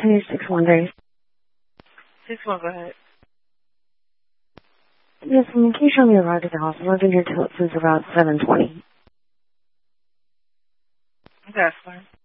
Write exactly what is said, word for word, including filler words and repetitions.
two six one days. six one, go ahead. Yes, I mean, can you show me a ride to the hospital? I think your tilt is about seven twenty. That's fine.